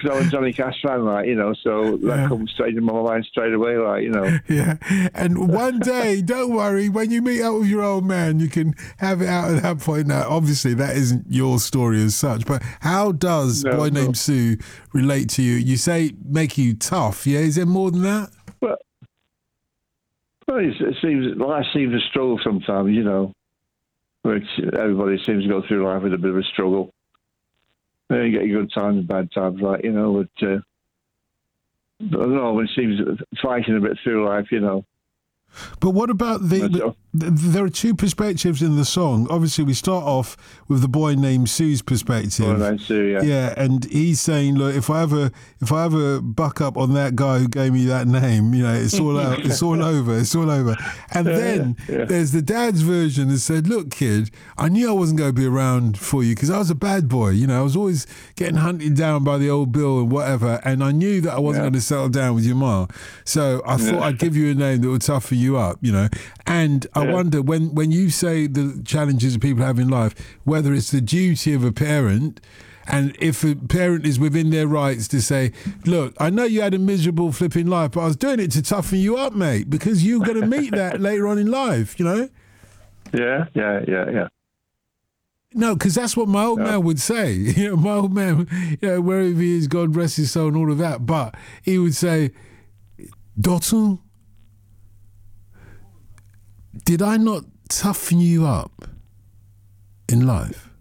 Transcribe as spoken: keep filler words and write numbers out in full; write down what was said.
because I'm a Johnny Cash fan, like, you know, so that Yeah. comes straight in my mind straight away, like, you know. Yeah, and one day, don't worry, when you meet up with your old man, you can have it out at that point. Now, obviously, that isn't your story as such, but how does No, Boy no. Named Sue relate to you? You say make you tough, yeah? Is there more than that? Well, well it's, it seems, life seems a struggle sometimes, you know, which everybody seems to go through life with a bit of a struggle. You get good times and bad times, like, you know, but, uh, but I don't know, it seems fighting a bit through life, you know. But what about the, the, the? There are two perspectives in the song. Obviously, we start off with the Boy Named Sue's perspective. Boy Named Sue, yeah. Yeah, and he's saying, look, if I ever, if I ever buck up on that guy who gave me that name, you know, it's all out, it's all over, it's all over. And then yeah, yeah. there's the dad's version that said, look, kid, I knew I wasn't going to be around for you because I was a bad boy. You know, I was always getting hunted down by the old Bill and whatever, and I knew that I wasn't Yeah. going to settle down with your ma. So I thought Yeah. I'd give you a name that would toughen you up, you know. And I Yeah. wonder when, when you say the challenges that people have in life, whether it's the duty of a parent, and if a parent is within their rights to say, look, I know you had a miserable flipping life, but I was doing it to toughen you up, mate, because you're going to meet that later on in life, you know? Yeah, yeah, yeah, yeah. No, because that's what my old Yeah. man would say. You know, my old man, you know, wherever he is, God rest his soul and all of that. But he would say, Dotun, did I not toughen you up in life?